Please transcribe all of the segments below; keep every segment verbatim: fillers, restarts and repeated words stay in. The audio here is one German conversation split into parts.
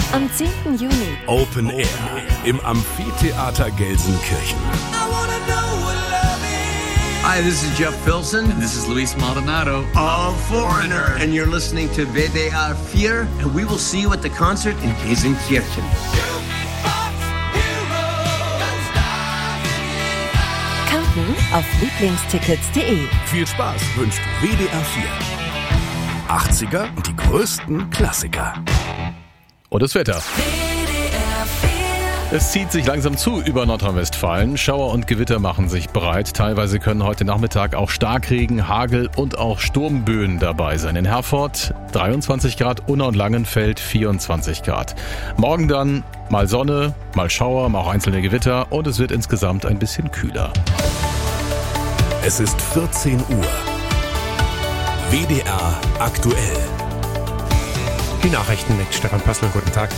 Am zehnten Juni. Open Air im Amphitheater Gelsenkirchen. Hi, this is Jeff Pilson. And this is Luis Maldonado. All Foreigner. And you're listening to W D R vier. And we will see you at the concert in Gelsenkirchen. Karten auf lieblingstickets punkt de. Viel Spaß wünscht W D R vier. achtziger und die größten Klassiker. Und das Wetter. Es zieht sich langsam zu über Nordrhein-Westfalen. Schauer und Gewitter machen sich breit. Teilweise können heute Nachmittag auch Starkregen, Hagel und auch Sturmböen dabei sein. In Herford dreiundzwanzig Grad, Unna und Langenfeld vierundzwanzig Grad. Morgen dann mal Sonne, mal Schauer, mal auch einzelne Gewitter und es wird insgesamt ein bisschen kühler. Es ist vierzehn Uhr. W D R aktuell. Die Nachrichten mit Stefan Pössl. Guten Tag.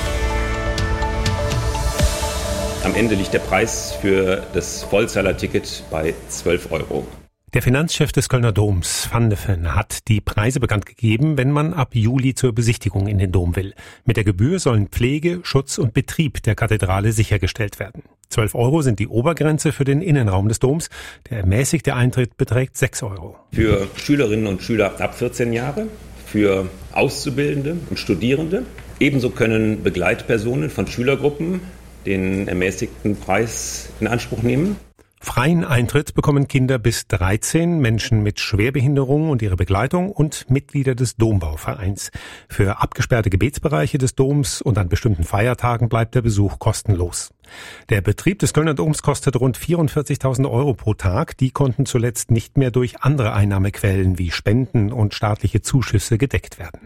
Am Ende liegt der Preis für das Vollzahler-Ticket bei zwölf Euro. Der Finanzchef des Kölner Doms, Van de Ven, hat die Preise bekannt gegeben, wenn man ab Juli zur Besichtigung in den Dom will. Mit der Gebühr sollen Pflege, Schutz und Betrieb der Kathedrale sichergestellt werden. zwölf Euro sind die Obergrenze für den Innenraum des Doms. Der ermäßigte Eintritt beträgt sechs Euro. Für Schülerinnen und Schüler ab vierzehn Jahre, für Auszubildende und Studierende. Ebenso können Begleitpersonen von Schülergruppen den ermäßigten Preis in Anspruch nehmen. Freien Eintritt bekommen Kinder bis dreizehn, Menschen mit Schwerbehinderung und ihre Begleitung und Mitglieder des Dombauvereins. Für abgesperrte Gebetsbereiche des Doms und an bestimmten Feiertagen bleibt der Besuch kostenlos. Der Betrieb des Kölner Doms kostet rund vierundvierzigtausend Euro pro Tag. Die konnten zuletzt nicht mehr durch andere Einnahmequellen wie Spenden und staatliche Zuschüsse gedeckt werden.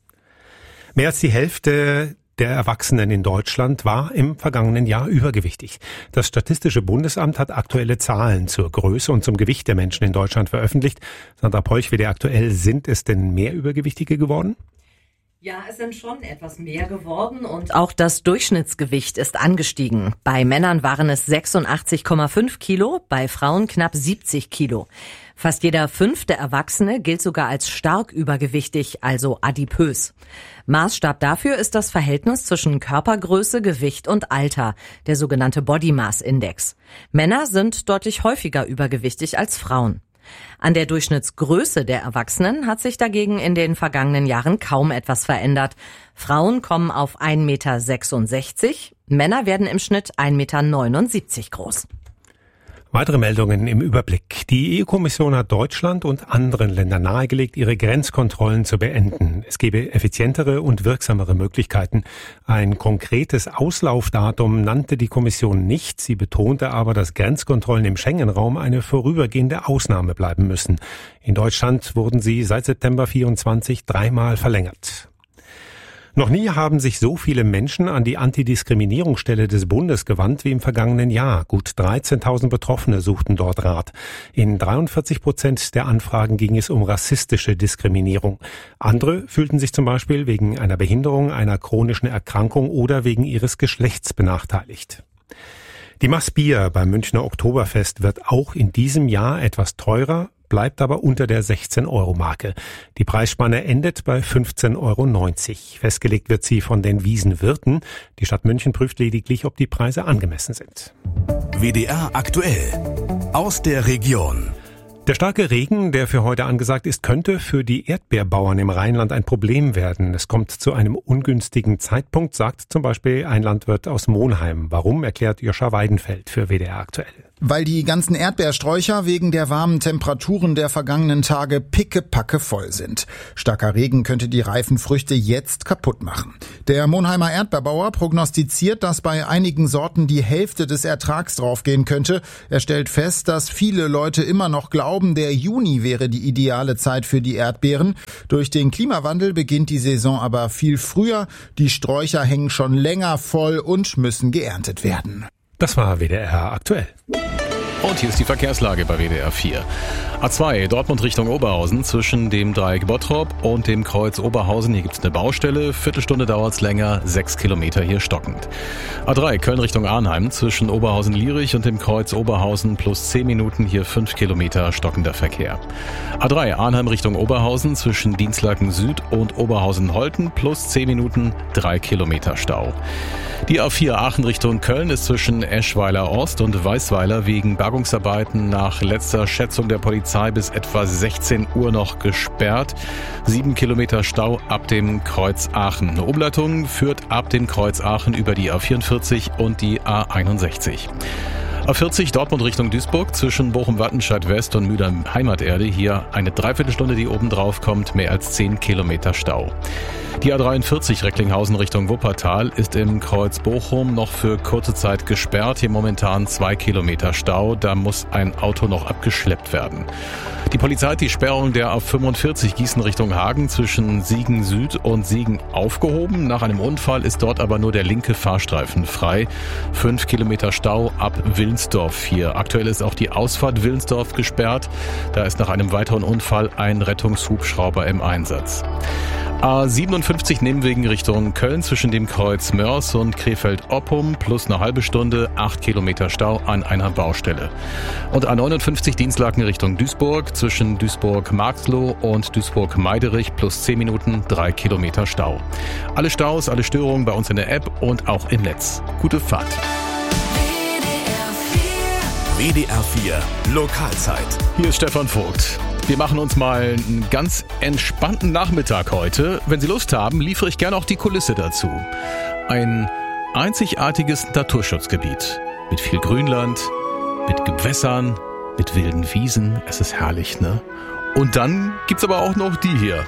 Mehr als die Hälfte der Erwachsenen in Deutschland war im vergangenen Jahr übergewichtig. Das Statistische Bundesamt hat aktuelle Zahlen zur Größe und zum Gewicht der Menschen in Deutschland veröffentlicht. Sandra Peuch, W D R aktuell, sind es denn mehr Übergewichtige geworden? Ja, es sind schon etwas mehr geworden und auch das Durchschnittsgewicht ist angestiegen. Bei Männern waren es sechsundachtzig Komma fünf Kilo, bei Frauen knapp siebzig Kilo. Fast jeder fünfte Erwachsene gilt sogar als stark übergewichtig, also adipös. Maßstab dafür ist das Verhältnis zwischen Körpergröße, Gewicht und Alter, der sogenannte Body Mass Index. Männer sind deutlich häufiger übergewichtig als Frauen. An der Durchschnittsgröße der Erwachsenen hat sich dagegen in den vergangenen Jahren kaum etwas verändert. Frauen kommen auf ein Meter sechsundsechzig, Männer werden im Schnitt ein Meter neunundsiebzig groß. Weitere Meldungen im Überblick. Die E U-Kommission hat Deutschland und anderen Ländern nahegelegt, ihre Grenzkontrollen zu beenden. Es gebe effizientere und wirksamere Möglichkeiten. Ein konkretes Auslaufdatum nannte die Kommission nicht. Sie betonte aber, dass Grenzkontrollen im Schengen-Raum eine vorübergehende Ausnahme bleiben müssen. In Deutschland wurden sie seit September vierundzwanzig dreimal verlängert. Noch nie haben sich so viele Menschen an die Antidiskriminierungsstelle des Bundes gewandt wie im vergangenen Jahr. Gut dreizehntausend Betroffene suchten dort Rat. In dreiundvierzig Prozent der Anfragen ging es um rassistische Diskriminierung. Andere fühlten sich zum Beispiel wegen einer Behinderung, einer chronischen Erkrankung oder wegen ihres Geschlechts benachteiligt. Die Maß Bier beim Münchner Oktoberfest wird auch in diesem Jahr etwas teurer, bleibt aber unter der sechzehn Euro Marke. Die Preisspanne endet bei fünfzehn Euro neunzig. Festgelegt wird sie von den Wiesenwirten. Die Stadt München prüft lediglich, ob die Preise angemessen sind. W D R aktuell. Aus der Region. Der starke Regen, der für heute angesagt ist, könnte für die Erdbeerbauern im Rheinland ein Problem werden. Es kommt zu einem ungünstigen Zeitpunkt, sagt zum Beispiel ein Landwirt aus Monheim. Warum, erklärt Joscha Weidenfeld für W D R aktuell. Weil die ganzen Erdbeersträucher wegen der warmen Temperaturen der vergangenen Tage pickepacke voll sind. Starker Regen könnte die reifen Früchte jetzt kaputt machen. Der Monheimer Erdbeerbauer prognostiziert, dass bei einigen Sorten die Hälfte des Ertrags draufgehen könnte. Er stellt fest, dass viele Leute immer noch glauben, der Juni wäre die ideale Zeit für die Erdbeeren. Durch den Klimawandel beginnt die Saison aber viel früher. Die Sträucher hängen schon länger voll und müssen geerntet werden. Das war W D R aktuell. Und hier ist die Verkehrslage bei W D R vier. A zwei, Dortmund Richtung Oberhausen, zwischen dem Dreieck Bottrop und dem Kreuz Oberhausen. Hier gibt's eine Baustelle. Viertelstunde dauert's länger, sechs Kilometer hier stockend. A drei, Köln Richtung Arnheim, zwischen Oberhausen-Lierich und dem Kreuz Oberhausen, plus zehn Minuten, hier fünf Kilometer stockender Verkehr. A drei, Arnheim Richtung Oberhausen, zwischen Dienstlaken Süd und Oberhausen-Holten, plus zehn Minuten, drei Kilometer Stau. Die A vier, Aachen Richtung Köln, ist zwischen Eschweiler Ost und Weißweiler wegen Bergungsarbeiten nach letzter Schätzung der Polizei bis etwa sechzehn Uhr noch gesperrt. Sieben Kilometer Stau ab dem Kreuz Aachen. Eine Umleitung führt ab dem Kreuz Aachen über die A vierundvierzig und die A einundsechzig. A vierzig, Dortmund Richtung Duisburg, zwischen Bochum-Wattenscheid West und Mülheim Heimaterde. Hier eine Dreiviertelstunde, die obendrauf kommt, mehr als zehn Kilometer Stau. Die A dreiundvierzig, Recklinghausen Richtung Wuppertal, ist im Kreuz Bochum noch für kurze Zeit gesperrt. Hier momentan zwei Kilometer Stau. Da muss ein Auto noch abgeschleppt werden. Die Polizei hat die Sperrung der A fünfundvierzig Gießen Richtung Hagen zwischen Siegen Süd und Siegen aufgehoben. Nach einem Unfall ist dort aber nur der linke Fahrstreifen frei. Fünf Kilometer Stau ab Wilnsdorf hier. Aktuell ist auch die Ausfahrt Wilnsdorf gesperrt. Da ist nach einem weiteren Unfall ein Rettungshubschrauber im Einsatz. A siebenundfünfzig Nehmwegen Richtung Köln zwischen dem Kreuz Mörs und Krefeld-Oppum plus eine halbe Stunde, acht Kilometer Stau an einer Baustelle. Und A neunundfünfzig Dienstlaken Richtung Duisburg zwischen Duisburg-Marxloh und Duisburg-Meiderich plus zehn Minuten, drei Kilometer Stau. Alle Staus, alle Störungen bei uns in der App und auch im Netz. Gute Fahrt. W D R vier Lokalzeit. Hier ist Stefan Vogt. Wir machen uns mal einen ganz entspannten Nachmittag heute. Wenn Sie Lust haben, liefere ich gerne auch die Kulisse dazu. Ein einzigartiges Naturschutzgebiet mit viel Grünland, mit Gewässern, mit wilden Wiesen. Es ist herrlich, ne? Und dann gibt's aber auch noch die hier.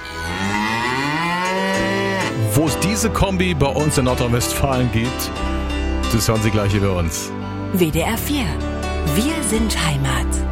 Wo es diese Kombi bei uns in Nordrhein-Westfalen gibt, das hören Sie gleich hier bei uns. W D R vier. Wir sind Heimat.